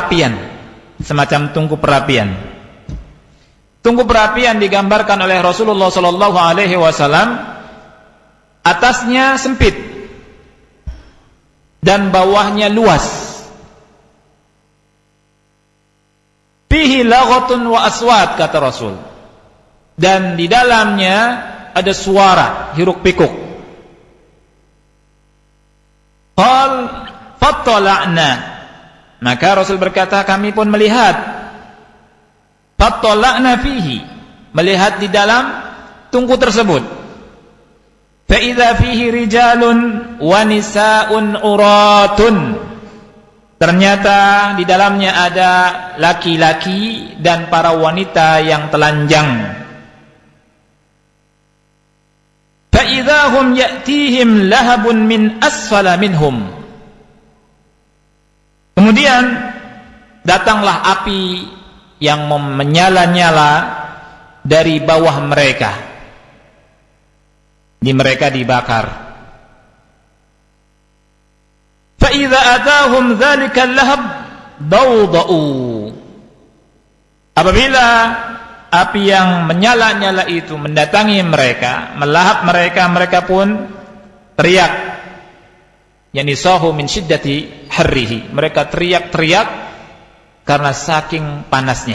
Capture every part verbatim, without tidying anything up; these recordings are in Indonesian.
perapian, semacam tungku perapian. Tungku perapian digambarkan oleh Rasulullah sallallahu alaihi wasallam, atasnya sempit dan bawahnya luas. Fihi laghatun wa aswat, kata Rasul. Dan di dalamnya ada suara hiruk pikuk. Qal fattala'na, maka Rasul berkata, kami pun melihat. Fattala'na fihi, melihat di dalam tungku tersebut. Fa idza fihi rijalun wa nisaa'un uratun, ternyata di dalamnya ada laki-laki dan para wanita yang telanjang. Fa idza hum ya'tihim lahabun min asfala minhum, kemudian datanglah api yang menyala-nyala dari bawah mereka. Di mereka dibakar. Fa idza atahum dzalika lahab dawda'u, apabila api yang menyala-nyala itu mendatangi mereka, melahap mereka, mereka pun teriak. Yani sahu min syiddati harrihi, mereka teriak-teriak karena saking panasnya.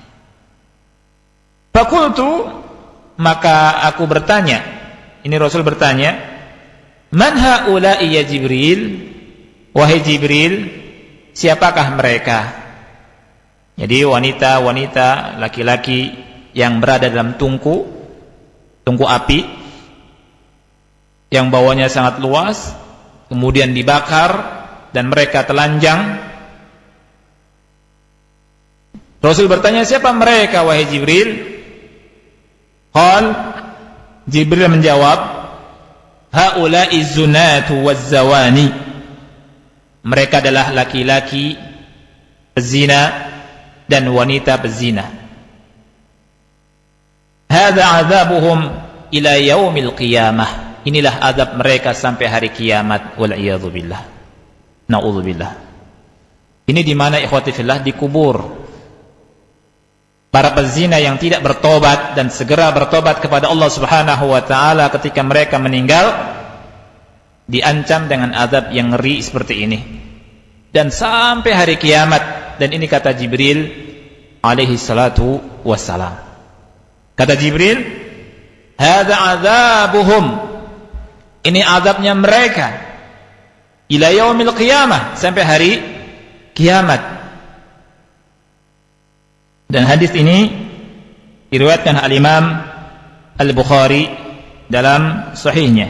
Fakultu, maka aku bertanya, ini Rasul bertanya, man haula'i ya Jibril, wahai Jibril, siapakah mereka? Jadi wanita-wanita, laki-laki yang berada dalam tungku, tungku api yang bawahnya sangat luas, kemudian dibakar dan mereka telanjang. Rasul bertanya, siapa mereka wahai Jibril? Qal, Jibril menjawab, haula'i zunatu wazzawani, mereka adalah laki-laki pezina dan wanita pezina. Hadza 'adzabuhum ila yaumil qiyamah, inilah azab mereka sampai hari kiamat. Wal iyadzu billah, naudzubillah. Ini di mana ikhwati fillah? Di kubur. Para pezina yang tidak bertobat dan segera bertobat kepada Allah Subhanahu wa taala ketika mereka meninggal, diancam dengan azab yang ngeri seperti ini dan sampai hari kiamat. Dan ini kata Jibril alaihi salatu wassalam. Kata Jibril, hadza azabuhum, ini azabnya mereka, ila yaumil qiyamah, sampai hari kiamat. Dan hadis ini diriwayatkan al-Imam Al-Bukhari dalam sahihnya.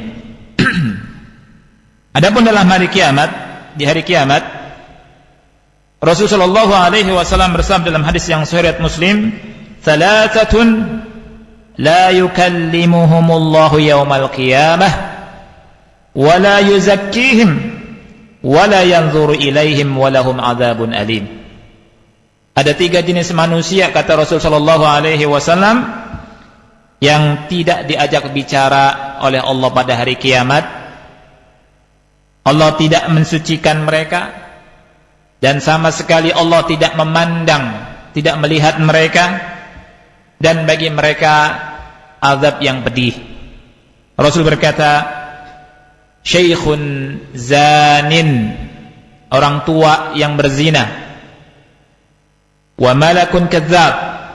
Adapun dalam hari kiamat, di hari kiamat, Rasulullah sallallahu alaihi wasallam bersabda dalam hadis yang sahih riwayat Muslim, "Thalathatun la yukallimuhumullahu yaumal qiyamah wa la yuzakkihim wa la yanzuru ilaihim wa lahum adzabun alim." Ada tiga jenis manusia, kata Rasul sallallahu alaihi wasallam, yang tidak diajak bicara oleh Allah pada hari kiamat. Allah tidak mensucikan mereka, dan sama sekali Allah tidak memandang, tidak melihat mereka, dan bagi mereka azab yang pedih. Rasul berkata, syaikhun zanin, orang tua yang berzina, wa malakun kadzab,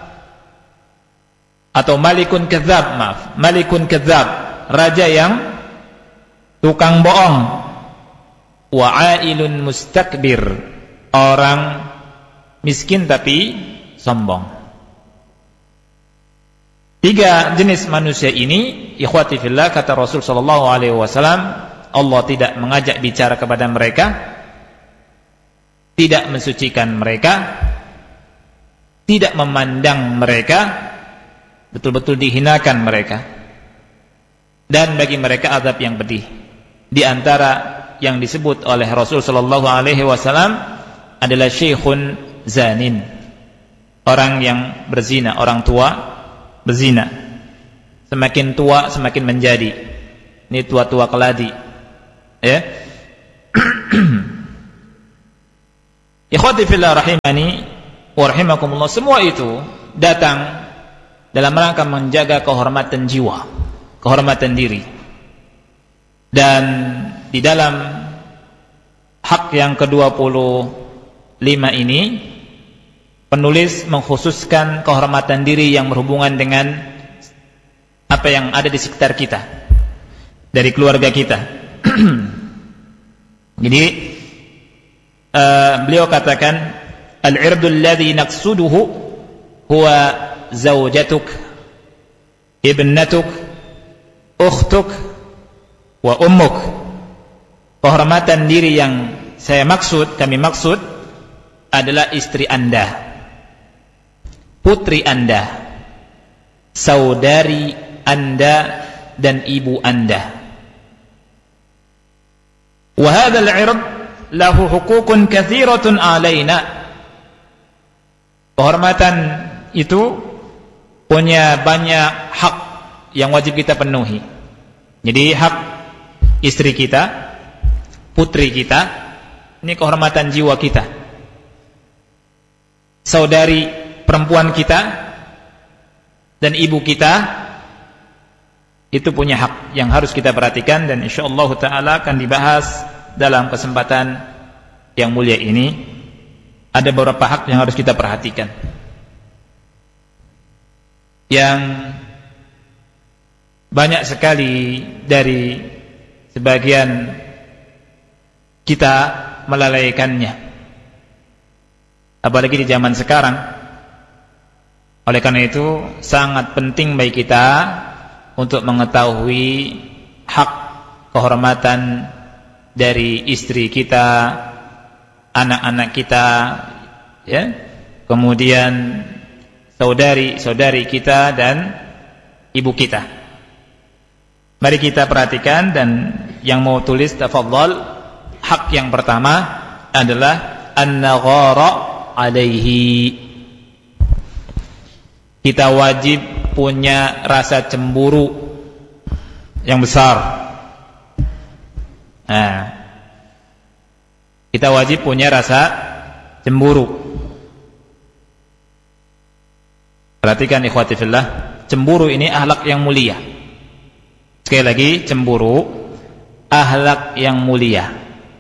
atau malikun kadzab, maaf, malikun kadzab, raja yang tukang bohong, wa ailun mustakbir, orang miskin tapi sombong. Tiga jenis manusia ini, ikhwati fillah, kata Rasul sallallahu alaihi wasallam, Allah tidak mengajak bicara kepada mereka, tidak mensucikan mereka, tidak memandang mereka, betul-betul dihinakan mereka, dan bagi mereka azab yang pedih. Di antara yang disebut oleh Rasul sallallahu alaihi wasallam adalah syekhun zanin, orang yang berzina, orang tua berzina. Semakin tua semakin menjadi, ini tua-tua keladi, ya. Ikhwati fillah rahimani wa rahimakumullah, semua itu datang dalam rangka menjaga kehormatan jiwa, kehormatan diri. Dan di dalam hak yang kedua puluh lima ini, penulis mengkhususkan kehormatan diri yang berhubungan dengan apa yang ada di sekitar kita, dari keluarga kita. Jadi uh, beliau katakan, al-'irdul ladzi naqsuduhu huwa zawjatuk, ibnatuk, ukhtuk, wa ummuk. Kehormatan diri yang saya maksud, kami maksud adalah istri Anda, putri Anda, saudari Anda, dan ibu Anda. Wa hadzal 'ird lahu hukukun katsiratun 'alaina. Kehormatan itu punya banyak hak yang wajib kita penuhi. Jadi hak istri kita, putri kita, ini kehormatan jiwa kita. Saudari perempuan kita dan ibu kita, itu punya hak yang harus kita perhatikan, dan insyaallah taala akan dibahas dalam kesempatan yang mulia ini. Ada beberapa hak yang harus kita perhatikan, yang banyak sekali dari sebagian kita melalaikannya, apalagi di zaman sekarang. Oleh karena itu sangat penting bagi kita untuk mengetahui hak kehormatan dari istri kita, anak-anak kita, ya, kemudian saudari-saudari kita dan ibu kita. Mari kita perhatikan, dan yang mau tulis tafadhal. Hak yang pertama adalah an-naghara alaihi. Kita wajib punya rasa cemburu yang besar. Nah, kita wajib punya rasa cemburu. Perhatikan ikhwati fillah, cemburu ini akhlak yang mulia. Sekali lagi, cemburu akhlak yang mulia.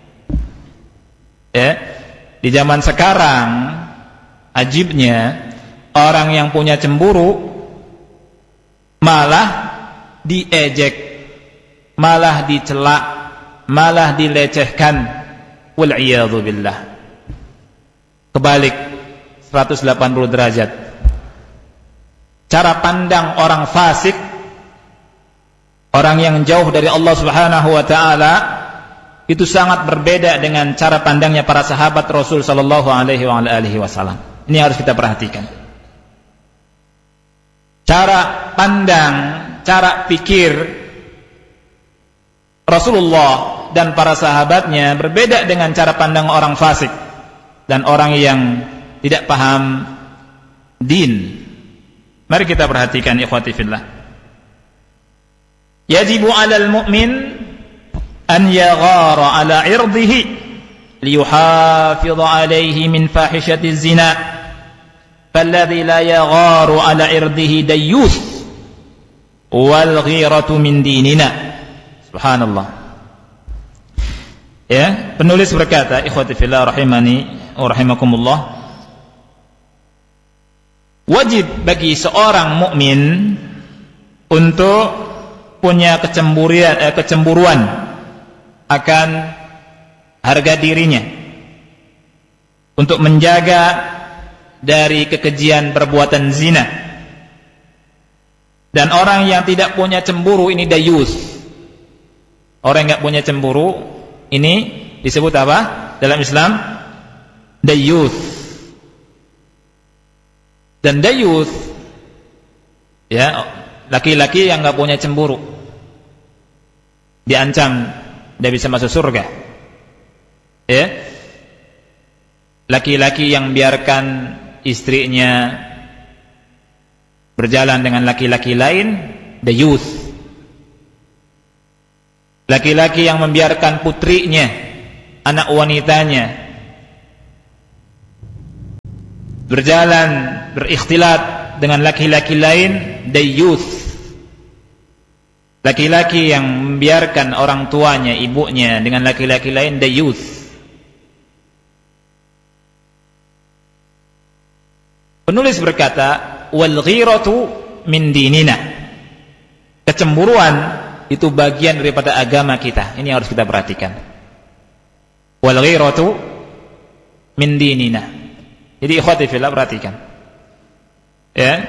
Ya, di zaman sekarang ajibnya orang yang punya cemburu malah diejek, malah dicela, malah dilecehkan. Wal iyadzu billah. Kebalik seratus delapan puluh derajat. Cara pandang orang fasik, orang yang jauh dari Allah Subhanahu wa taala, itu sangat berbeda dengan cara pandangnya para sahabat Rasul sallallahu alaihi wasallam. Ini harus kita perhatikan. Cara pandang, cara pikir Rasulullah dan para sahabatnya berbeda dengan cara pandang orang fasik dan orang yang tidak paham din. Mari kita perhatikan ikhwati fillah. Yajibu 'alal mu'min an yaghara 'ala 'irdihi liyuhafidha 'alayhi min fahishati zina. Falladhi la yagharu 'ala 'irdihi dayyus wal ghiratu min dinina. Subhanallah. Ya, penulis berkata, ikhwati fillah rahimani wa rahimakumullah, wajib bagi seorang mukmin untuk punya kecemburuan, eh, kecemburuan akan harga dirinya, untuk menjaga dari kekejian perbuatan zina. Dan orang yang tidak punya cemburu ini dayus. Orang yang tidak punya cemburu ini disebut apa dalam Islam? Dayus. Dan dayus, ya, laki-laki yang enggak punya cemburu diancam tidak bisa masuk surga. Ya, laki-laki yang biarkan istrinya berjalan dengan laki-laki lain, dayus. Laki-laki yang membiarkan putrinya, anak wanitanya, berjalan, berikhtilat dengan laki-laki lain, dayyuth. Laki-laki yang membiarkan orang tuanya, ibunya dengan laki-laki lain, dayyuth. Penulis berkata, wal ghiratu min dinina. Kecemburuan itu bagian daripada agama kita. Ini harus kita perhatikan. Wal ghiratu min dinina. Jadi ikhwati fillah, perhatikan. Ya.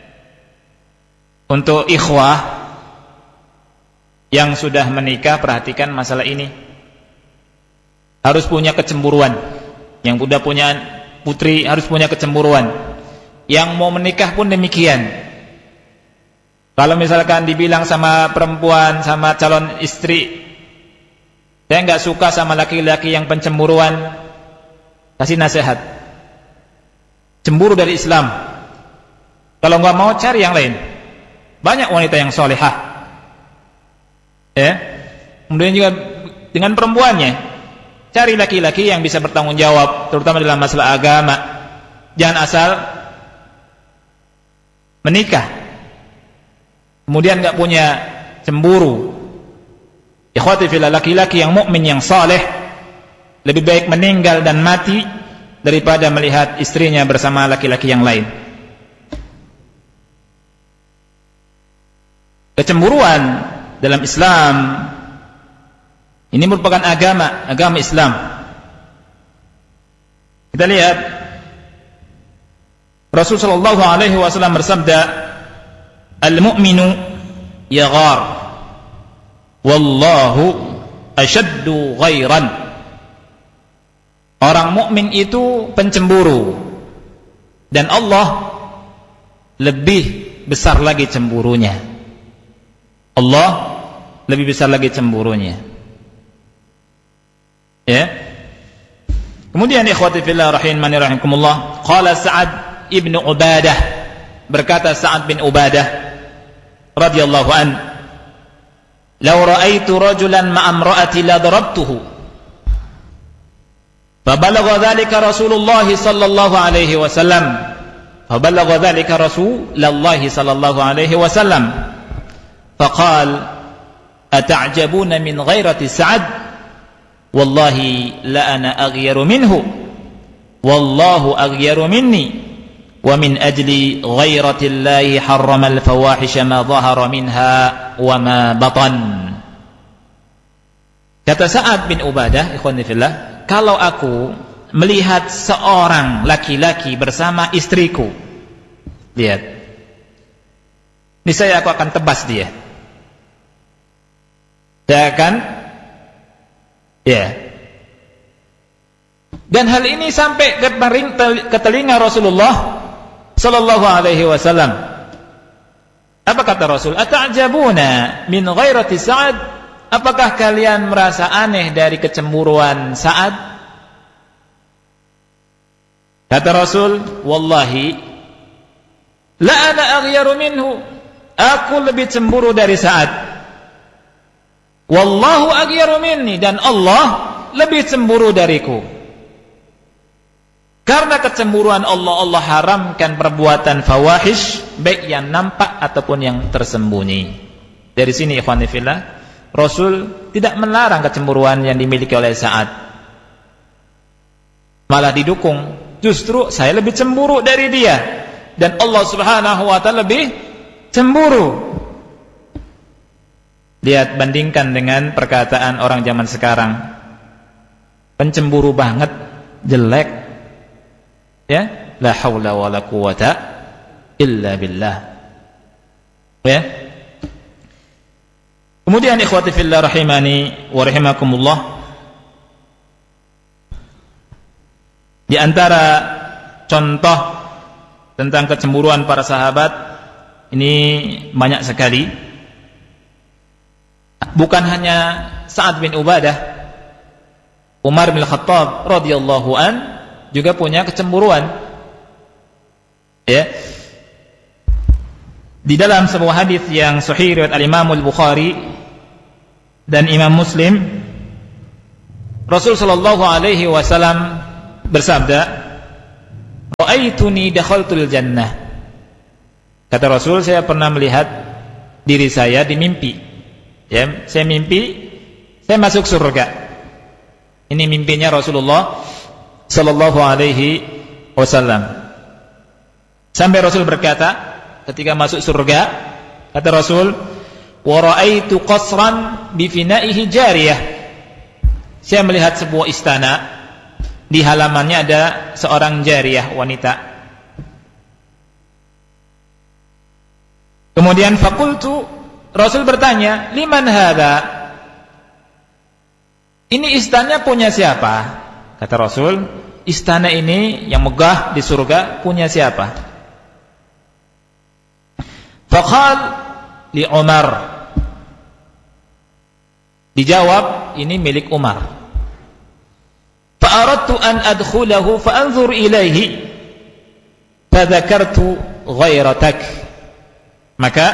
Untuk ikhwah yang sudah menikah, perhatikan masalah ini. Harus punya kecemburuan. Yang sudah punya putri harus punya kecemburuan. Yang mau menikah pun demikian. Kalau misalkan dibilang sama perempuan, sama calon istri, saya nggak suka sama laki-laki yang pencemburuan, kasih nasihat. Cemburu dari Islam. Kalau nggak mau, cari yang lain. Banyak wanita yang solehah. Ya. Kemudian juga dengan perempuannya, cari laki-laki yang bisa bertanggung jawab, terutama dalam masalah agama. Jangan asal menikah kemudian nggak punya cemburu. Ikhwati fillah, laki-laki yang mukmin yang saleh lebih baik meninggal dan mati daripada melihat istrinya bersama laki-laki yang lain. Kecemburuan dalam Islam ini merupakan agama, agama Islam. Kita lihat Rasulullah sallallahu alaihi wasallam bersabda, al-mu'minu yaghar wallahu ashaddu ghairan. Orang mukmin itu pencemburu dan Allah lebih besar lagi cemburunya. Allah lebih besar lagi cemburunya. Ya. Kemudian ikhwati fillah rahimani rahimakumullah, qala Sa'ad ibn Ubadah, berkata Sa'ad bin Ubadah radhiyallahu an, law ra'aitu rajulan ma'a imra'ati la darabtuhu. Fabalagha dhalika Rasulullah sallallahu alaihi wasallam. Fabalagha dhalika Rasulullah sallallahu alaihi wasallam. فقال أتعجبون من غيرة سعد والله لأنا أغير منه والله أغير مني ومن أجل غيرة الله حرم الفواحش ما ظهر منها وما بطن. Kata Sa'ad bin Ubadah, ikhwan fillah, kalau aku melihat seorang laki-laki bersama istriku, lihat, niscaya aku akan tebas dia. Saya akan, ya. Dan hal ini sampai ke telinga Rasulullah sallallahu alaihi wasallam. Apa kata Rasul? Ata'jabuna min ghairati Sa'ad? Apakah kalian merasa aneh dari kecemburuan Sa'ad? Kata Rasul, wallahi la ana aghyaru minhu. Aku lebih cemburu dari Sa'ad. Wallahu aghyaru minni, dan Allah lebih cemburu dariku. Karena kecemburuan Allah, Allah haramkan perbuatan fawahish, baik yang nampak ataupun yang tersembunyi. Dari sini ikhwan fillah, Rasul tidak melarang kecemburuan yang dimiliki oleh Sa'ad. Malah didukung, justru saya lebih cemburu dari dia, dan Allah Subhanahu wa taala lebih cemburu. Lihat, bandingkan dengan perkataan orang zaman sekarang, pencemburu banget, jelek, ya, la haula wala quwata illa billah, ya. Kemudian ikhwati fillah rahimani wa rahimakumullah, di antara contoh tentang kecemburuan para sahabat ini banyak sekali. Bukan hanya Sa'ad bin Ubadah, Umar bin Khattab radhiyallahu an juga punya kecemburuan. Ya. Di dalam sebuah hadis yang sahih riwayat al-Imam al-Bukhari dan Imam Muslim, Rasul sallallahu alaihi wasallam bersabda, ra'aituni dakhaltul jannah. Kata Rasul, saya pernah melihat diri saya di mimpi. Ya, saya mimpi saya masuk surga. Ini mimpinya Rasulullah sallallahu alaihi wasallam. Sampai Rasul berkata ketika masuk surga, kata Rasul, wa ra'aitu qasran bi fina'ihi jariyah. Saya melihat sebuah istana, di halamannya ada seorang jariyah, wanita. Kemudian faqultu, Rasul bertanya, liman hadza? Ini istana punya siapa? Kata Rasul, istana ini yang megah di surga punya siapa? Faqal li Umar. Dijawab, ini milik Umar. Fa aradtu an adkhulahu fa anzur ilaihi fa dzakartu ghairatak. Maka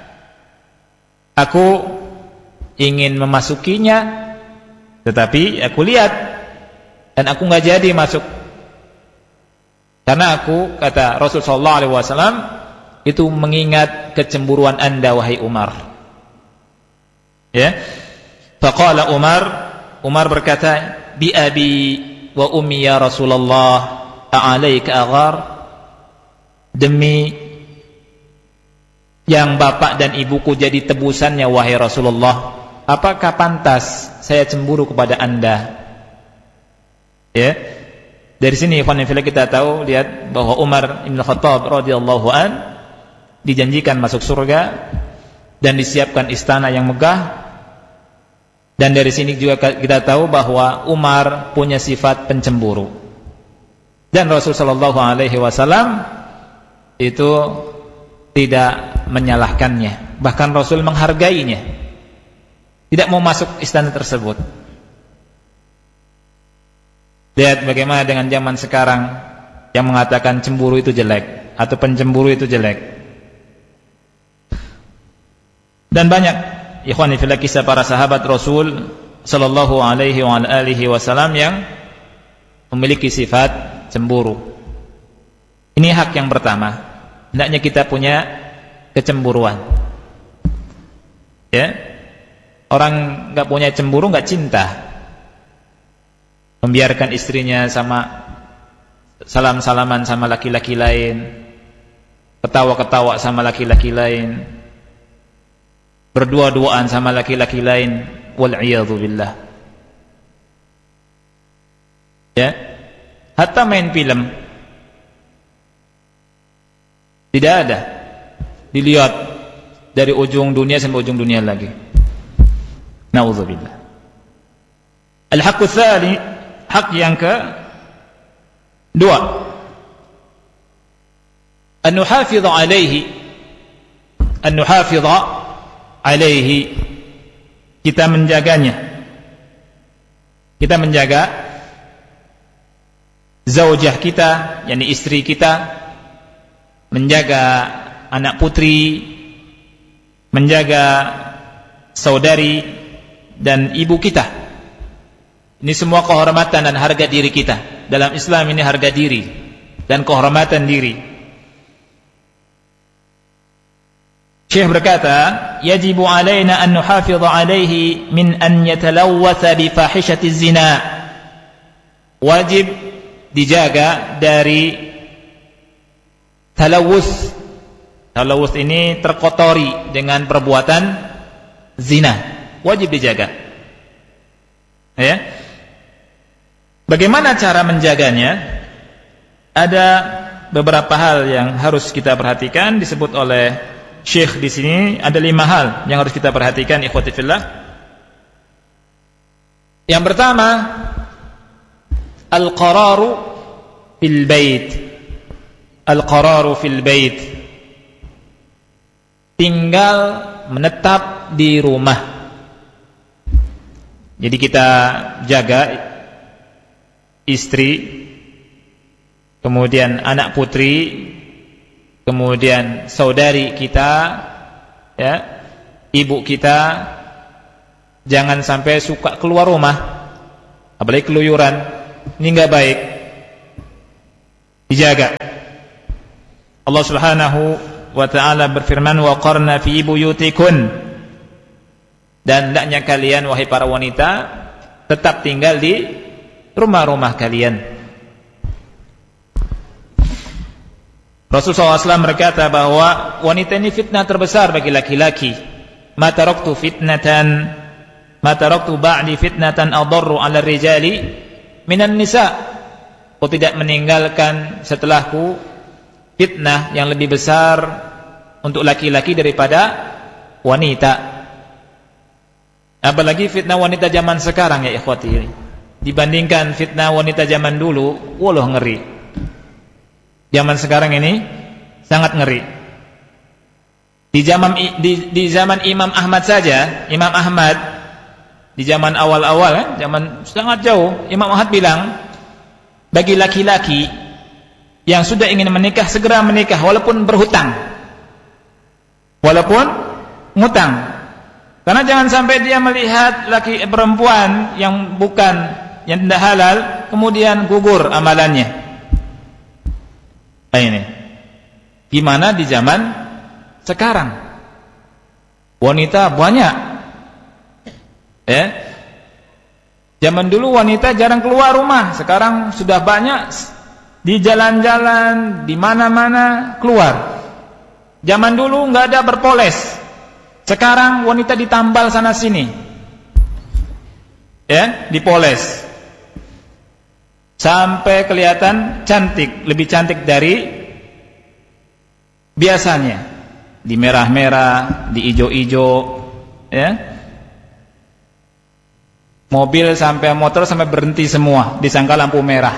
aku ingin memasukinya, tetapi aku lihat dan aku enggak jadi masuk. Karena aku, kata Rasul sallallahu alaihi wasallam, itu mengingat kecemburuan Anda wahai Umar. Ya. Faqala Umar, Umar berkata, bi abi wa ummi ya Rasulullah, a'alaika aghar? Demi yang bapak dan ibuku jadi tebusannya wahai Rasulullah, apakah pantas saya cemburu kepada Anda? Ya. Dari sini ikhwan fillah kita tahu, lihat bahwa Umar bin Khattab radhiyallahu an dijanjikan masuk surga dan disiapkan istana yang megah. Dan dari sini juga kita tahu bahwa Umar punya sifat pencemburu. Dan Rasul sallallahu alaihi wasallam itu tidak menyalahkannya, bahkan Rasul menghargainya. Tidak mau masuk istana tersebut. Lihat bagaimana dengan zaman sekarang yang mengatakan cemburu itu jelek atau pencemburu itu jelek. Dan banyak ikhwani fillah kisah para sahabat Rasul sallallahu alaihi wa alihi wasallam yang memiliki sifat cemburu. Ini hak yang pertama. Hendaknya kita punya kecemburuan. Ya. Orang enggak punya cemburu enggak cinta. Membiarkan istrinya sama salam-salaman sama laki-laki lain, ketawa-ketawa sama laki-laki lain, berdua-duaan sama laki-laki lain, wal iyadzu billah. Ya. Hatta main film tidak ada, dilihat dari ujung dunia sampai ujung dunia lagi. Nauzubillah. Al-haqqu tsani, hak yang ke dua, an nuhafidha alaihi, an nuhafidha alaihi, kita menjaganya. Kita menjaga zaujah kita, yakni istri kita, menjaga anak putri, menjaga saudari dan ibu kita. Ini semua kehormatan dan harga diri kita. Dalam Islam ini harga diri dan kehormatan diri. Syekh berkata, yajibu alaina an nuhafidha alaihi min an yatalawwatha bi fahishati zina. Wajib dijaga dari talawus. Talawus ini terkotori dengan perbuatan zina. Wajib dijaga. Ya. Bagaimana cara menjaganya? Ada beberapa hal yang harus kita perhatikan, disebut oleh Syekh di sini ada lima hal yang harus kita perhatikan ikhwati fillah. Yang pertama, al-qararu fil bait. Al-qararu fil bait. Tinggal menetap di rumah. Jadi kita jaga istri, kemudian anak putri, kemudian saudari kita, ya, ibu kita, jangan sampai suka keluar rumah, apalagi keluyuran. Ini enggak baik. Dijaga. Allah Subhanahu wa ta'ala berfirman, wa qarna fi buyutikun, dan hendaknya kalian wahai para wanita tetap tinggal di rumah-rumah kalian. Rasulullah shallallahu alaihi wasallam berkata bahwa wanita ini fitnah terbesar bagi laki-laki. Ma taraktu fitnatan ma taraktu ba'di fitnatan adarru 'ala rijali minan nisa. Aku tidak meninggalkan setelahku fitnah yang lebih besar untuk laki-laki daripada wanita. Apalagi fitnah wanita zaman sekarang ya ikhwati, dibandingkan fitnah wanita zaman dulu, walah ngeri. Zaman sekarang ini sangat ngeri. Di zaman di, di zaman Imam Ahmad saja, Imam Ahmad di zaman awal-awal, eh, zaman sangat jauh, Imam Ahmad bilang, bagi laki-laki yang sudah ingin menikah segera menikah walaupun berhutang, walaupun ngutang. Karena jangan sampai dia melihat laki perempuan yang bukan, yang tidak halal, kemudian gugur amalannya. Nah, ini gimana di zaman sekarang? Wanita banyak, ya. Zaman dulu wanita jarang keluar rumah, sekarang sudah banyak di jalan-jalan, di mana-mana keluar. Zaman dulu nggak ada berpoles, sekarang wanita ditambal sana sini, ya, dipoles sampai kelihatan cantik, lebih cantik dari biasanya. Di merah-merah, di ijo-ijo, ya. Mobil sampai motor sampai berhenti semua, disangka lampu merah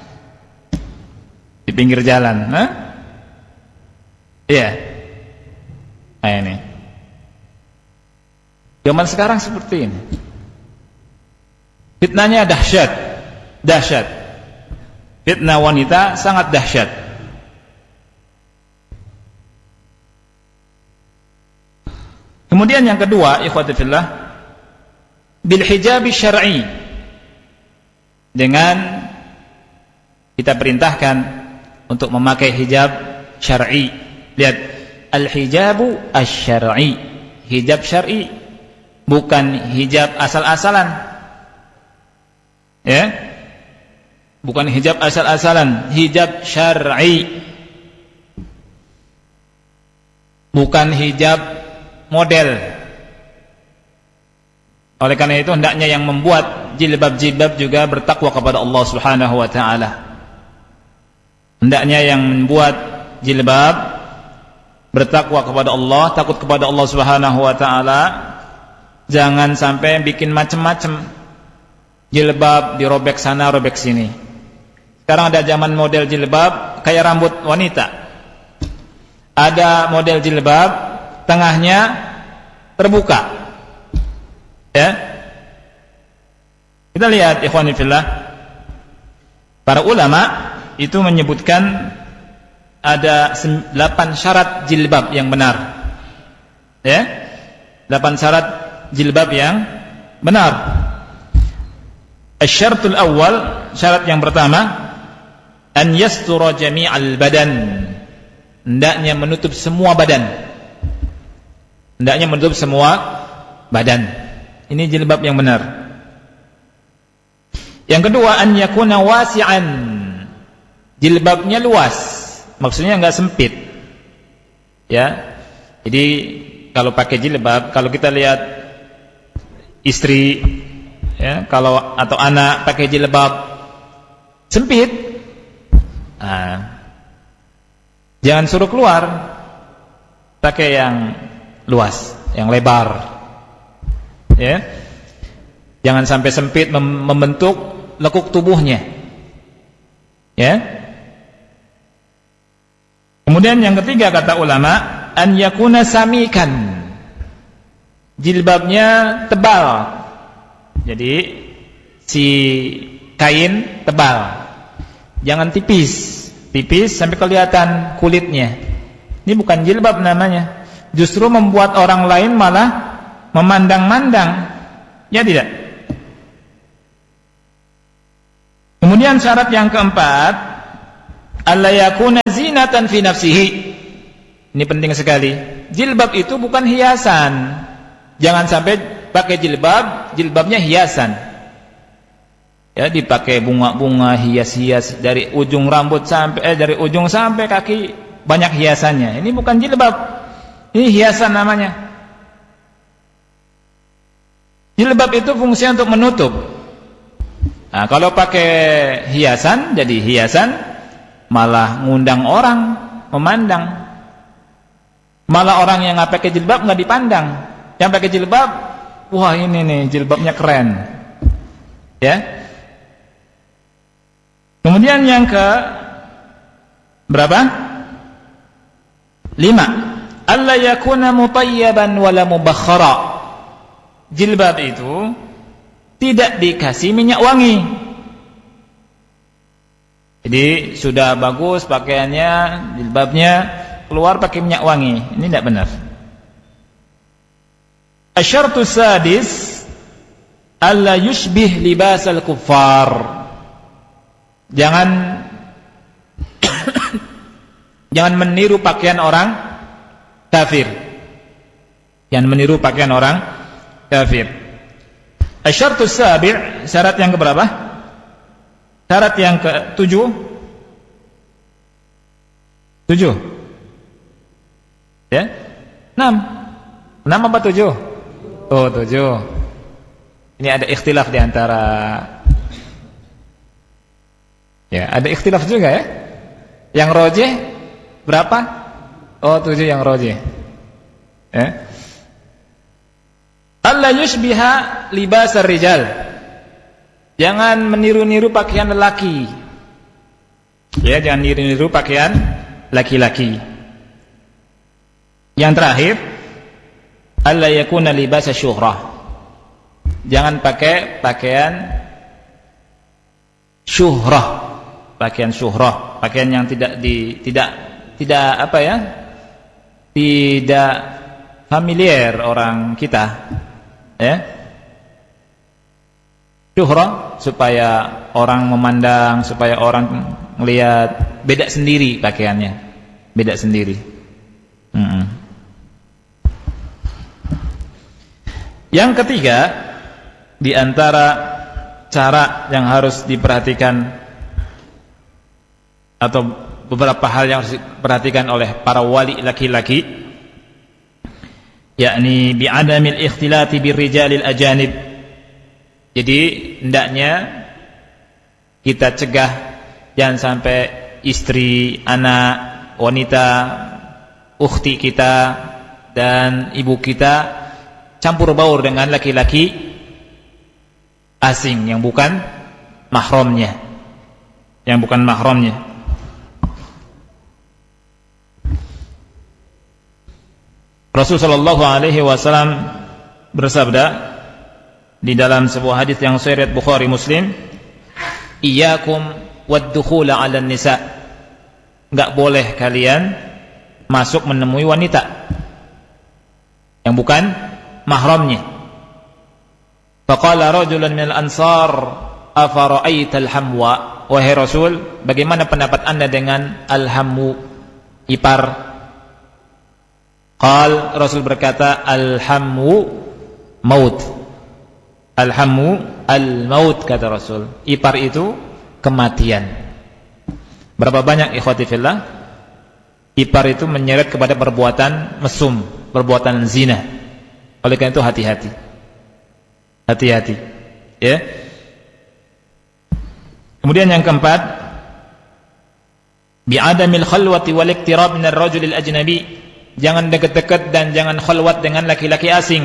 di pinggir jalan, nah? Iya. Nah, ini zaman sekarang seperti ini. Fitnahnya dahsyat, dahsyat. Fitnah wanita sangat dahsyat. Kemudian yang kedua, ikhwati fillah, bil hijab syar'i. Dengan kita perintahkan untuk memakai hijab syar'i. Lihat, al-hijabu asy-syar'i, hijab syar'i, bukan hijab asal-asalan, ya, bukan hijab asal-asalan, hijab syar'i, bukan hijab model. Oleh karena itu hendaknya yang membuat jilbab-jilbab juga bertakwa kepada Allah Subhanahu wa taala. Hendaknya yang membuat jilbab bertakwa kepada Allah, takut kepada Allah Subhanahu wa taala. Jangan sampai bikin macam-macam. Jilbab dirobek sana, robek sini. Sekarang ada zaman model jilbab kayak rambut wanita. Ada model jilbab tengahnya terbuka. Ya. Kita lihat ikhwani fillah, para ulama itu menyebutkan ada delapan syarat jilbab yang benar. Ya. delapan syarat jilbab yang benar. Asy-syartul awwal, syarat yang pertama, an yastura jami'al badan. Hendaknya menutup semua badan. Hendaknya menutup semua badan. Ini jilbab yang benar. Yang kedua, an yakuna wasi'an. Jilbabnya luas. Maksudnya enggak sempit. Ya. Jadi kalau pakai jilbab, kalau kita lihat istri, ya, kalau atau anak pakai jilbab sempit, nah, jangan suruh keluar, pakai yang luas, yang lebar, ya. Jangan sampai sempit mem membentuk lekuk tubuhnya, ya. Kemudian yang ketiga kata ulama, an yakuna samikan. Jilbabnya tebal. Jadi si kain tebal. Jangan tipis. Tipis sampai kelihatan kulitnya. Ini bukan jilbab namanya. Justru membuat orang lain malah memandang-mandang. Ya tidak? Kemudian syarat yang keempat, alla yakuna zinatan fi nafsihi. Ini penting sekali. Jilbab itu bukan hiasan. Jangan sampai pakai jilbab, jilbabnya hiasan. Ya, dipakai bunga-bunga, hias-hias dari ujung rambut sampai eh dari ujung sampai kaki banyak hiasannya. Ini bukan jilbab. Ini hiasan namanya. Jilbab itu fungsinya untuk menutup. Nah, kalau pakai hiasan, jadi hiasan malah ngundang orang memandang. Malah orang yang nggak pakai jilbab nggak dipandang. Yang pakai jilbab, wah ini nih jilbabnya keren. Ya. Kemudian yang ke berapa? Lima. Alla yakuna mutayyaban wala mubakhkhara. Jilbab itu tidak dikasih minyak wangi. Jadi sudah bagus pakaiannya, jilbabnya keluar pakai minyak wangi. Ini tidak benar. Asyartu sadis alla yushbih libasal kuffar. Jangan jangan meniru pakaian orang kafir. Jangan meniru pakaian orang kafir. Asyartu sabi', syarat yang keberapa? Syarat yang ketujuh. Tujuh. Ya? Enam. Enam apa tujuh? Oh, tujuh. Ini ada ikhtilaf di antara. Ya, ada ikhtilaf juga ya. Yang rojih berapa? Oh, tujuh yang rojih. Ya. Alla yushbiha libasar rijal. Jangan meniru-niru pakaian lelaki. Ya, jangan niru-niru pakaian laki-laki. Yang terakhir, alla yakuna libasa syuhrah. Jangan pakai pakaian syuhrah. Pakaian syuhrah, pakaian yang tidak di tidak tidak apa ya? Tidak familiar orang kita. Ya. Syuhrah supaya orang memandang, supaya orang melihat, beda sendiri pakaiannya. Beda sendiri. Mm-mm. Yang ketiga, di antara cara yang harus diperhatikan atau beberapa hal yang harus diperhatikan oleh para wali laki-laki, yakni bi'adamil ikhtilati birrijalil ajanib. Jadi hendaknya kita cegah jangan sampai istri, anak, wanita, ukhti kita dan ibu kita campur baur dengan laki-laki asing yang bukan mahramnya. Yang bukan mahramnya. Rasulullah sallallahu alaihi wasallam bersabda di dalam sebuah hadis yang sahih riwayat Bukhari Muslim, "Iyyakum wad-dukhula 'alan nisa." Enggak boleh kalian masuk menemui wanita yang bukan mahramnya. Faqala rajulun minal ansar, "Afara'aita al-hamwa?" Wahai Rasul, bagaimana pendapat Anda dengan al-hamwu, ipar? Qal, Rasul berkata, al-hamwu maut. Al-hamwu al-maut, kata Rasul. Ipar itu kematian. Berapa banyak ikhwati fillah ipar itu menyeret kepada perbuatan mesum, perbuatan zina. Oleh karena itu hati-hati. Hati-hati. Ya. Kemudian yang keempat, bi'adamil khalwati wal iktirab min ar-rajulil ajnabi. Jangan dekat-dekat dan jangan khalwat dengan laki-laki asing.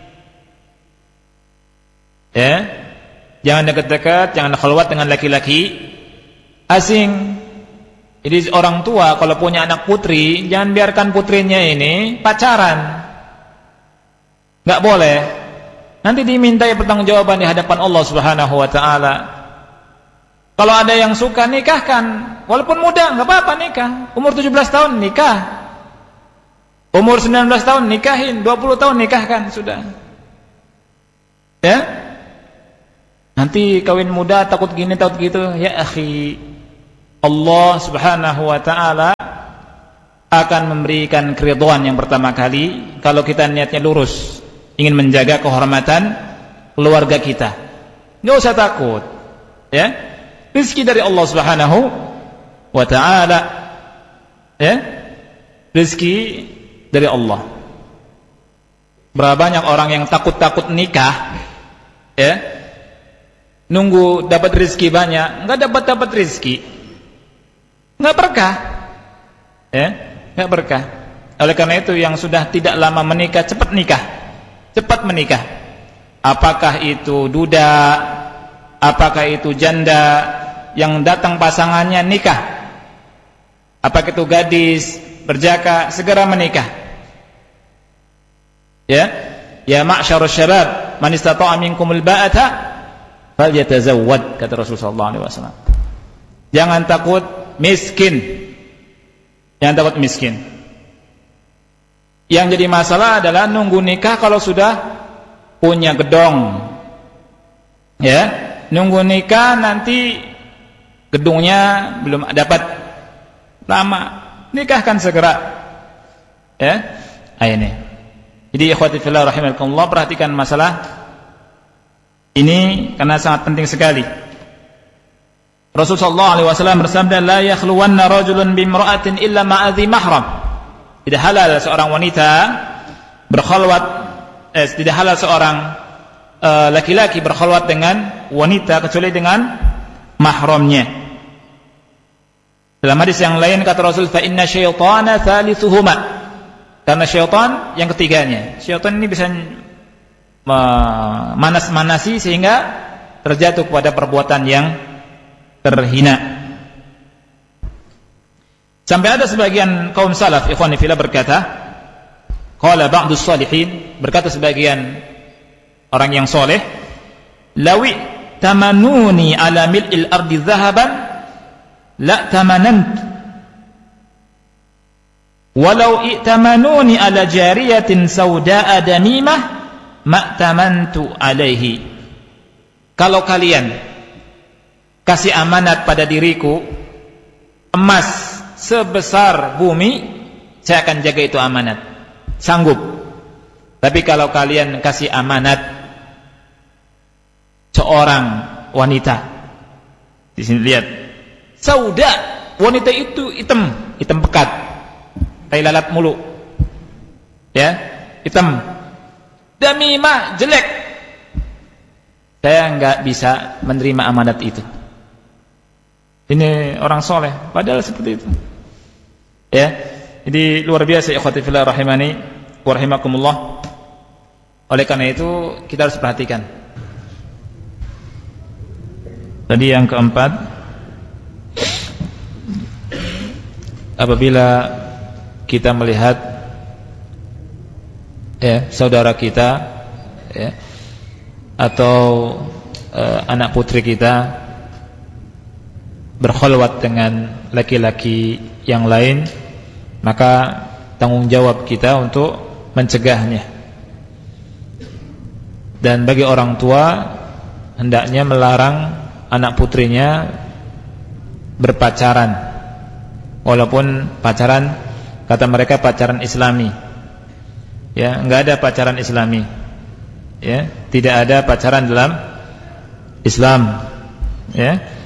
Ya. Jangan dekat-dekat, jangan khalwat dengan laki-laki asing. Jadi orang tua kalau punya anak putri, jangan biarkan putrinya ini pacaran. Enggak boleh. Nanti dimintai pertanggungjawaban di hadapan Allah Subhanahu wa taala. Kalau ada yang suka, nikahkan. Walaupun muda, enggak apa-apa nikah. Umur tujuh belas tahun nikah. Umur sembilan belas tahun nikahin, dua puluh tahun nikahkan sudah. Ya? Nanti kawin muda takut gini takut gitu. Ya akhi, Allah Subhanahu wa taala akan memberikan keridhaan yang pertama kali kalau kita niatnya lurus, ingin menjaga kehormatan keluarga kita. Enggak usah takut, ya. Rezeki dari Allah Subhanahu wa taala, ya. Rezeki dari Allah. Berapa banyak orang yang takut-takut nikah, ya, nunggu dapat rezeki banyak, enggak dapat-dapat rezeki, enggak berkah, ya, enggak berkah. Oleh karena itu yang sudah tidak lama menikah cepat nikah, cepat menikah. Apakah itu duda, apakah itu janda yang datang pasangannya nikah, apakah itu gadis berjaka, segera menikah. Ya, ya ma'syarus syabab, man istata'a minkumul ba'ata falyatazawwad, kata Rasulullah sallallahu alaihi wasallam. Jangan takut miskin. Jangan takut miskin. Yang jadi masalah adalah nunggu nikah kalau sudah punya gedong. Ya, nunggu nikah nanti gedungnya belum dapat, lama. Nikahkan segera. Ya, ini. Jadi ikhwati fillah rahimakumullah, perhatikan masalah ini karena sangat penting sekali. Rasulullah sallallahu alaihi wasallam bersabda, la yakhluwanna rajulun bimra'atin illa ma'adhi mahram. Tidak halal seorang wanita berkhalwat, eh, tidak halal seorang uh, laki-laki berkhalwat dengan wanita kecuali dengan mahramnya. Dalam hadis yang lain kata Rasul, fa inna syaitana thalithuhuma. Karena syaitan yang ketiganya. Syaitan ini bisa manas-manasi sehingga terjatuh kepada perbuatan yang terhina. Sampai ada sebagian kaum salaf ikhwani fillah berkata, qala ba'dus salihin, berkata sebagian orang yang soleh, lawi tamanuni ala mil'il ardi dhahaban la tamanantu walau i'tamanuni ala jariyatin sauda'a damimah ma'tamantu alaihi. Kalau kalian kasih amanat pada diriku emas sebesar bumi, saya akan jaga itu amanat, sanggup. Tapi kalau kalian kasih amanat seorang wanita, di sini lihat, sauda, wanita itu hitam, hitam pekat, tai lalat mulu, ya, hitam, damimah, jelek, saya enggak bisa menerima amanat itu. Ini orang soleh, padahal seperti itu, ya. Jadi luar biasa ikhwati fillah rahimani wa rahimakumullah. Oleh karena itu kita harus perhatikan. Tadi yang keempat, apabila kita melihat ya saudara kita ya, atau uh, anak putri kita berkhalwat dengan laki-laki yang lain, maka tanggung jawab kita untuk mencegahnya. Dan bagi orang tua hendaknya melarang anak putrinya berpacaran, walaupun pacaran, kata mereka pacaran Islami. Ya, enggak ada pacaran Islami. Ya, tidak ada pacaran dalam Islam. Ya.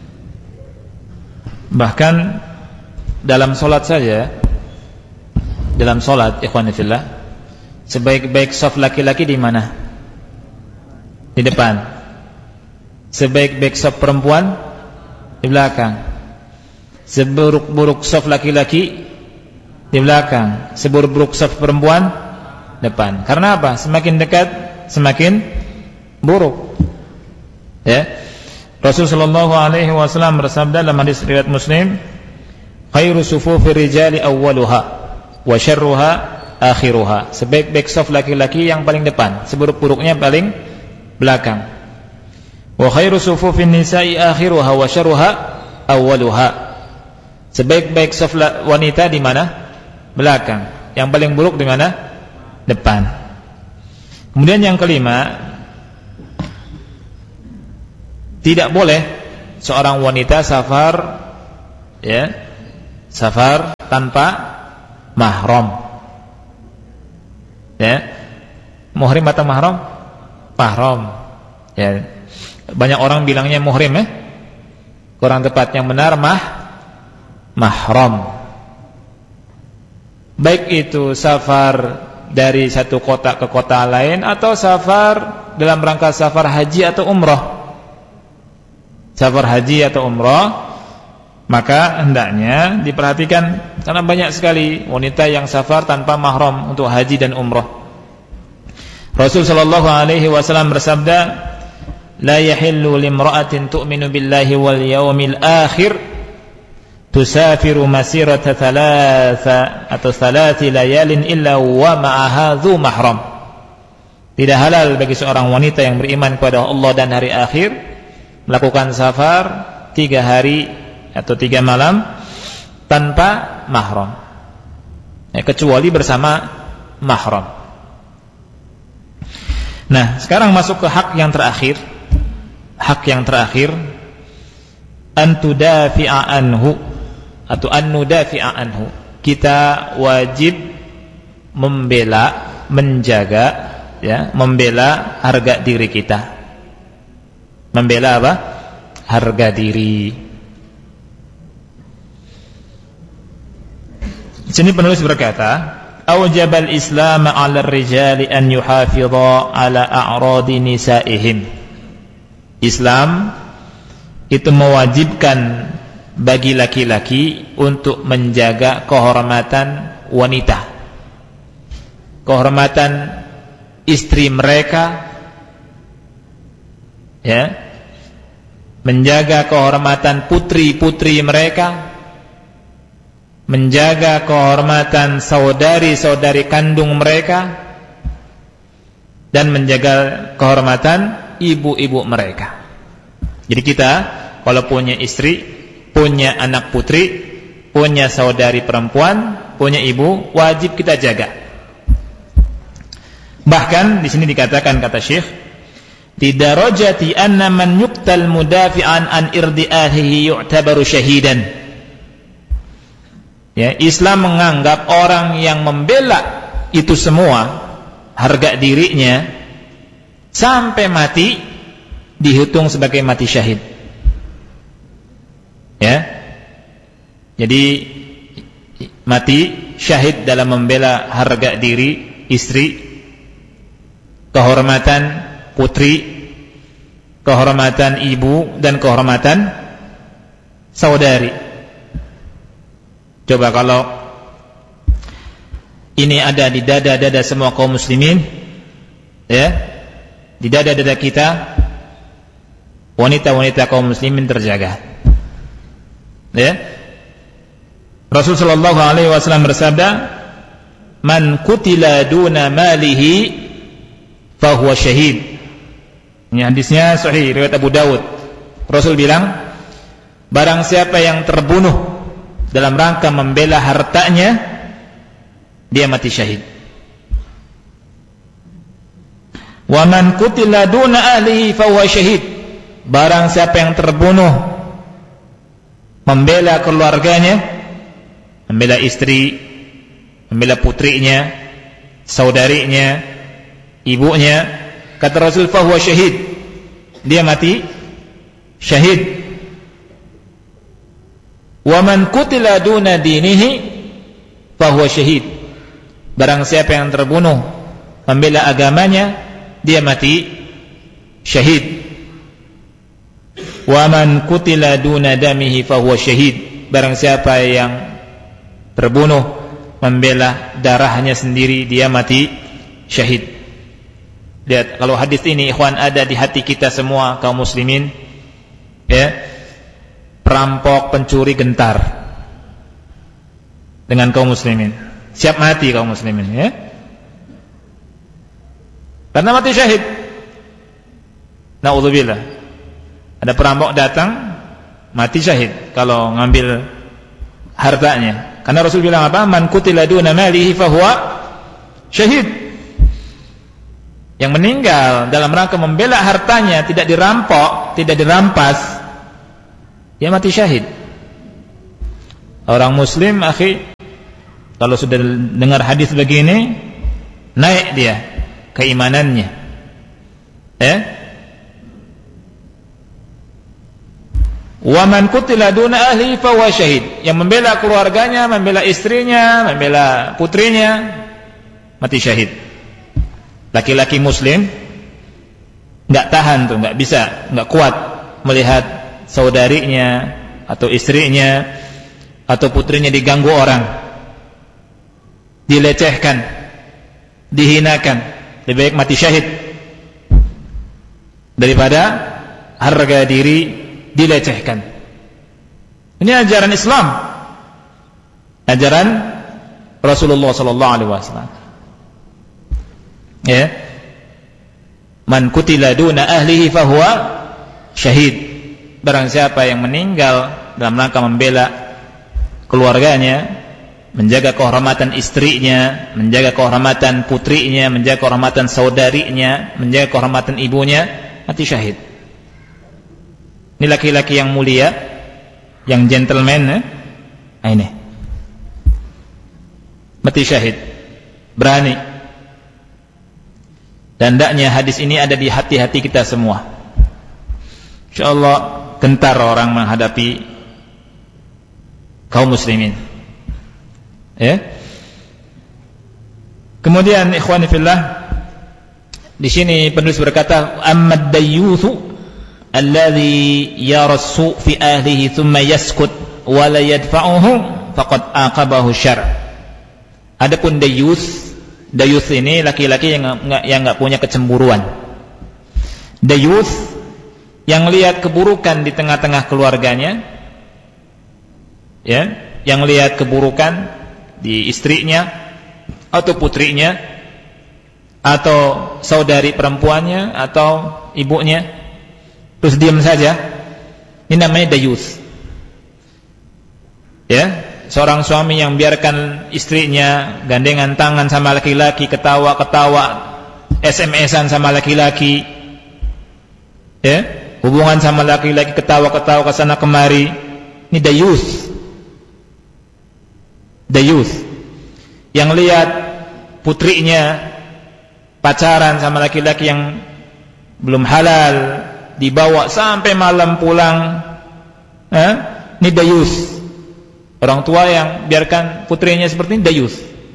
Bahkan dalam solat saja, dalam solat ikhwan fillah, sebaik-baik saf laki-laki di mana? Di depan. Sebaik-baik saf perempuan di belakang. Seburuk-buruk saf laki-laki di belakang, seburuk-buruk saf perempuan depan. Karena apa? Semakin dekat semakin buruk. Ya. Rasulullah sallallahu alaihi wasallam bersabda dalam hadis riwayat Muslim, khairu sufufir rijali awwaluha wa syarruha akhiruha. Sebaik-baik saf laki-laki yang paling depan, seburuk-buruknya paling belakang. Wa khairu sufufin nisa'i akhiruha wa syarruha awwaluha. Sebaik-baik saf wanita di mana? Belakang. Yang paling buruk di mana? Depan. Kemudian yang kelima, tidak boleh seorang wanita safar ya, safar tanpa mahram. Ya. Muhrim atau mahram? Mahram. Ya. Banyak orang bilangnya muhrim ya. Kurang tepat, yang benar mah mahram. Baik itu safar dari satu kota ke kota lain atau safar dalam rangka safar haji atau umrah. Safar haji atau umrah, maka hendaknya diperhatikan karena banyak sekali wanita yang safar tanpa mahram untuk haji dan umrah. Rasul sallallahu alaihi wasallam bersabda, "La yahillu limra'atin tu'minu billahi wal yawmil akhir tusafiru masirata thalatha atau thalathi layalin illa wa ma'aha dhu mahram." Tidak halal bagi seorang wanita yang beriman kepada Allah dan hari akhir melakukan safar tiga hari atau tiga malam tanpa mahram, ya, kecuali bersama mahram. Nah, sekarang masuk ke hak yang terakhir. Hak yang terakhir, an tudafi'a anhu atau an nudafi'a anhu. Kita wajib membela, menjaga, ya, membela harga diri kita. Membela apa? Harga diri. Di sini penulis berkata, "Aujabal Islam 'ala ar-rijali an yuhafidha 'ala a'radi nisa'ihim." Islam itu mewajibkan bagi laki-laki untuk menjaga kehormatan wanita, kehormatan istri mereka, ya, menjaga kehormatan putri-putri mereka, menjaga kehormatan saudari-saudari kandung mereka, dan menjaga kehormatan ibu-ibu mereka. Jadi kita kalau punya istri, punya anak putri, punya saudari perempuan, punya ibu, wajib kita jaga. Bahkan di sini dikatakan, kata Syekh, di darajati anna man yuqtal mudafi'an an irdi ahlihi yu'tabaru syahidan. Ya, Islam menganggap orang yang membela itu semua, harga dirinya, sampai mati dihitung sebagai mati syahid. Ya. Jadi mati syahid dalam membela harga diri istri, kehormatan putri, kehormatan ibu, dan kehormatan saudari. Coba kalau ini ada di dada-dada semua kaum muslimin, ya, di dada-dada kita, wanita-wanita kaum muslimin terjaga. Ya. Rasul sallallahu alaihi wasallam bersabda, "Man qutila duna malihi fahuwa syahid." Ini hadisnya sahih riwayat Abu Dawud. Rasul bilang, barang siapa yang terbunuh dalam rangka membela hartanya, dia mati syahid. Wa man qutila duna ahlihi fahuwa syahid. Barang siapa yang terbunuh membela keluarganya, membela istri, membela putrinya, saudarinya, ibunya, kata Rasul, fahuwa syahid, dia mati syahid. Wa man qutila duna dinihi fahuwa syahid. Barang siapa yang terbunuh membela agamanya, dia mati syahid. Wa man qutila duna damihi fahuwa syahid. Barang siapa yang terbunuh membela darahnya sendiri, dia mati syahid. Lihat, kalau hadis ini ikhwan ada di hati kita semua kaum muslimin, ya, perampok, pencuri gentar dengan kaum muslimin, siap mati kaum muslimin, ya, karena mati syahid. Na'udzubillah. Ada perampok datang, mati syahid kalau ngambil hartanya. Karena Rasul bilang apa? Man qutila duna malihi fahuwa syahid. Yang meninggal dalam rangka membela hartanya, tidak dirampok, tidak dirampas, dia mati syahid. Orang muslim, akhi, Kalau sudah dengar hadis begini, naik dia keimanannya. Ya. Wa man qutila duna ahli fa huwa syahid. Yang membela keluarganya, membela istrinya, membela putrinya, mati syahid. Laki-laki muslim enggak tahan tuh, enggak bisa, enggak kuat melihat saudarinya atau istrinya atau putrinya diganggu orang, dilecehkan, dihinakan. Lebih baik mati syahid daripada harga diri dilecehkan. Ini ajaran Islam, ajaran Rasulullah sallallahu alaihi wasallam. Ya, man qutila duna ahlihi fahuwa syahid. Barang siapa yang meninggal dalam rangka membela keluarganya, menjaga kehormatan istrinya, menjaga kehormatan putrinya, menjaga kehormatan saudarinya, menjaga kehormatan ibunya, mati syahid. Ini laki-laki yang mulia, yang gentleman, eh? Nah, ini mati syahid, berani. Dan hendaknya hadis ini ada di hati-hati kita semua. InsyaAllah gentar orang menghadapi kaum muslimin. Ya. Kemudian ikhwani fillah, di sini penulis berkata, "Ammad dayyuthu alladhi yarasu fi ahlihi thumma yaskut wa la yadfa'uhu faqad aqabahu syar'." Adapun dayyuth, dayyuth ini laki-laki yang enggak yang enggak punya kecemburuan. Dayyuth yang lihat keburukan di tengah-tengah keluarganya, ya, yang lihat keburukan di istrinya atau putrinya atau saudari perempuannya atau ibunya, terus diam saja. Ini namanya dayus. Ya, seorang suami yang biarkan istrinya gandengan tangan sama laki-laki, ketawa-ketawa, S M S-an sama laki-laki, ya, hubungan sama laki-laki, ketawa-ketawa ke sana kemari. Ini dayus. Dayus yang lihat putrinya pacaran sama laki-laki yang belum halal, dibawa sampai malam pulang, eh? Ini dayus. Orang tua yang biarkan putrinya seperti ini dayus.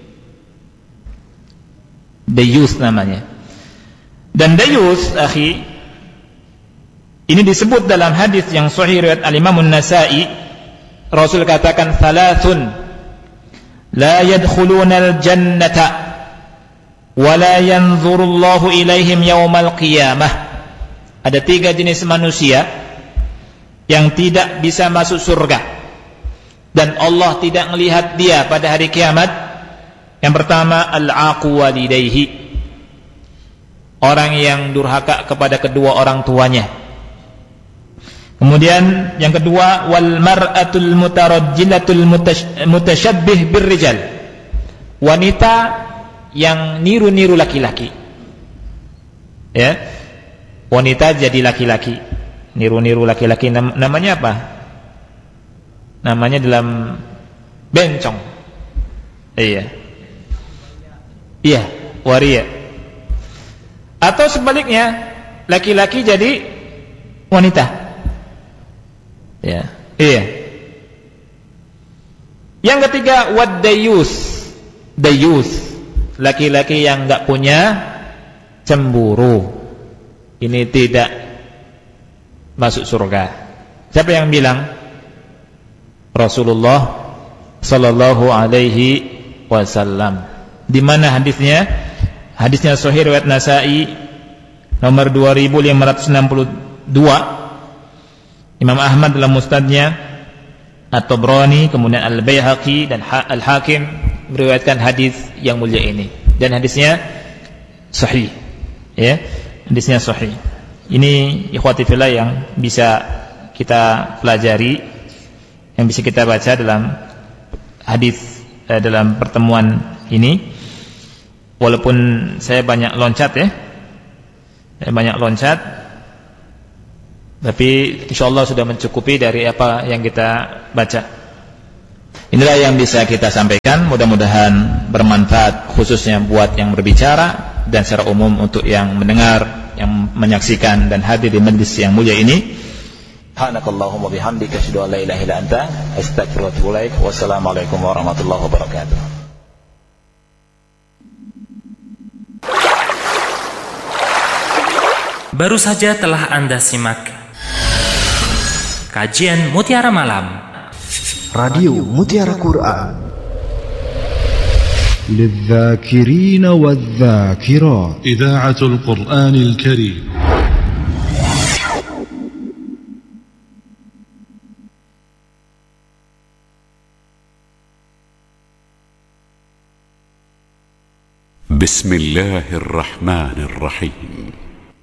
Dayus namanya. Dan dayus, akhi, ini disebut dalam hadis yang sahih riwayat Al-Imam An-Nasa'i. Rasul katakan, "Thalathun la yadkhuluna al-jannata wa la yanzurullahu ilaihim yaumal qiyamah." Ada tiga jenis manusia yang tidak bisa masuk surga dan Allah tidak melihat dia pada hari kiamat. Yang pertama, al-aqu walidayhi, orang yang durhaka kepada kedua orang tuanya. Kemudian yang kedua, wal mar'atul mutarajjilatul mutasyabbih birrijal, wanita yang niru-niru laki-laki. Ya, wanita jadi laki-laki, niru-niru laki-laki. Nam- namanya apa? Namanya dalam bencong. Iya. Iya, waria. Atau sebaliknya, laki-laki jadi wanita. Ya, iya. Yang ketiga, wad dayus, dayus, laki-laki yang enggak punya cemburu. Ini tidak masuk surga. Siapa yang bilang? Rasulullah sallallahu alaihi wasallam. Di mana hadisnya? Hadisnya sahih riwayat Nasa'i nomor dua ribu lima ratus enam puluh dua. Imam Ahmad dalam musnadnya, At-Tabrani, kemudian Al-Baihaqi dan Al-Hakim meriwayatkan hadis yang mulia ini, dan hadisnya sahih. Ya, hadisnya sahih. Ini ikhwati fillah yang bisa kita pelajari, yang bisa kita baca dalam hadis eh, dalam pertemuan ini. Walaupun saya banyak loncat ya, saya banyak loncat, tapi insyaallah sudah mencukupi dari apa yang kita baca. Inilah yang bisa kita sampaikan, mudah-mudahan bermanfaat khususnya buat yang berbicara dan secara umum untuk yang mendengar, yang menyaksikan dan hadir di majlis yang mulia ini. Subhanakallahumma bihamdika asyhadu an la ilaha illa anta astaghfiruka wa atubu ilaik. Wassalamualaikum warahmatullahi wabarakatuh. Baru saja telah Anda simak kajian Mutiara Malam Radio Mutiara Quran للذاكرين والذاكرات إذاعة القرآن الكريم. بسم الله الرحمن الرحيم.